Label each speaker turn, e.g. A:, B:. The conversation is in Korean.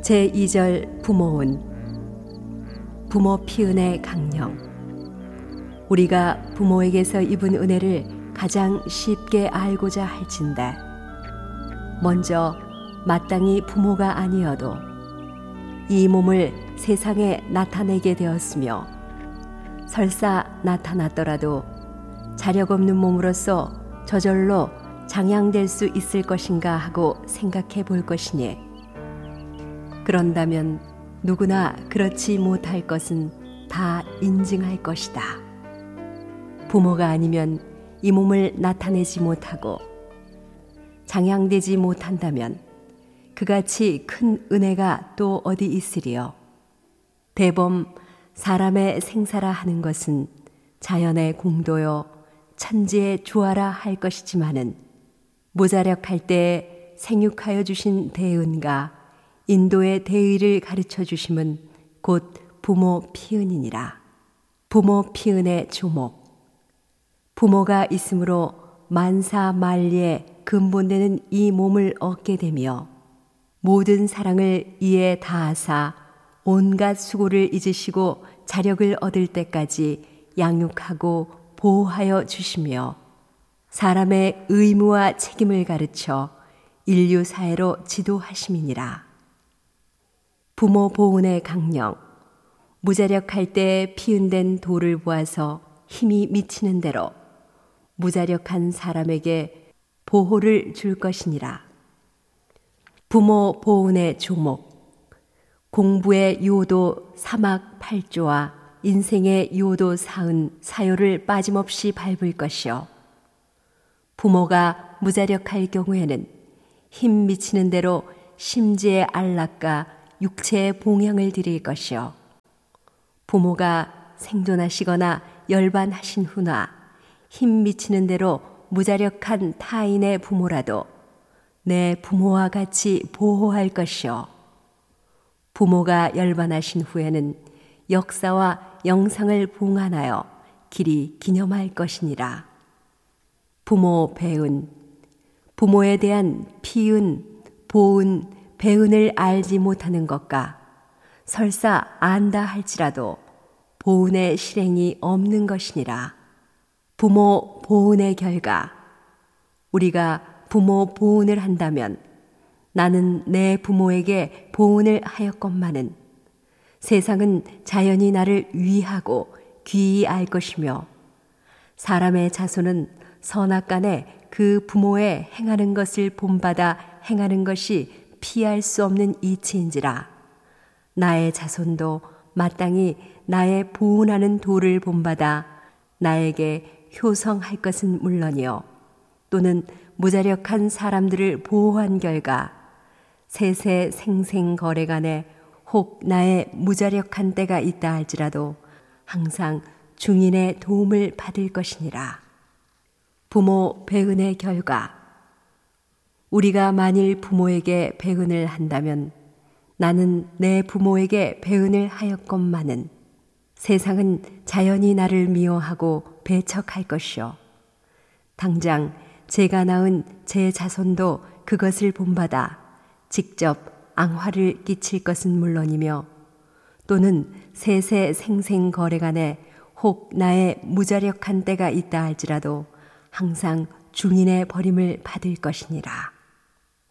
A: 제2절 부모운. 부모 피은의 강령. 우리가 부모에게서 입은 은혜를 가장 쉽게 알고자 할진대 먼저 마땅히 부모가 아니어도 이 몸을 세상에 나타내게 되었으며 설사 나타났더라도 자력 없는 몸으로서 저절로 장양될 수 있을 것인가 하고 생각해 볼 것이니, 그런다면 누구나 그렇지 못할 것은 다 인증할 것이다. 부모가 아니면 이 몸을 나타내지 못하고 장양되지 못한다면 그같이 큰 은혜가 또 어디 있으리요. 대범 사람의 생사라 하는 것은 자연의 공도요 천지의 조화라 할 것이지만은 무자력할 때에 생육하여 주신 대은과 인도의 대의를 가르쳐 주심은 곧 부모 피은이니라. 부모 피은의 조목. 부모가 있으므로 만사만리에 근본되는 이 몸을 얻게 되며 모든 사랑을 이에 다하사 온갖 수고를 잊으시고 자력을 얻을 때까지 양육하고 보호하여 주시며 사람의 의무와 책임을 가르쳐 인류 사회로 지도하심이니라. 부모 보훈의 강령. 무자력할 때 피은된 돌을 보아서 힘이 미치는 대로 무자력한 사람에게 보호를 줄 것이니라. 부모 보훈의 조목. 공부의 요도 사막 8조와 인생의 요도 44요를 빠짐없이 밟을 것이요. 부모가 무자력할 경우에는 힘 미치는 대로 심지의 안락과 육체의 봉양을 드릴 것이요. 부모가 생존하시거나 열반하신 후나 힘 미치는 대로 무자력한 타인의 부모라도 내 부모와 같이 보호할 것이요. 부모가 열반하신 후에는 역사와 영상을 봉안하여 길이 기념할 것이니라. 부모 배은. 부모에 대한 피은, 보은, 배은을 알지 못하는 것과 설사 안다 할지라도 보은의 실행이 없는 것이니라. 부모 보은의 결과. 우리가 부모 보은을 한다면 나는 내 부모에게 보은을 하였건만은 세상은 자연히 나를 위하고 귀히 알 것이며 사람의 자손은 선악간에 그 부모의 행하는 것을 본받아 행하는 것이 피할 수 없는 이치인지라. 나의 자손도 마땅히 나의 보훈하는 도를 본받아 나에게 효성할 것은 물론이요 또는 무자력한 사람들을 보호한 결과 세세 생생 거래간에 혹 나의 무자력한 때가 있다 할지라도 항상 중인의 도움을 받을 것이니라. 부모 배은의 결과. 우리가 만일 부모에게 배은을 한다면 나는 내 부모에게 배은을 하였건만은 세상은 자연히 나를 미워하고 배척할 것이요. 당장 제가 낳은 제 자손도 그것을 본받아 직접 앙화를 끼칠 것은 물론이며 또는 세세 생생 거래간에 혹 나의 무자력한 때가 있다 할지라도 항상 중인의 버림을 받을 것이니라.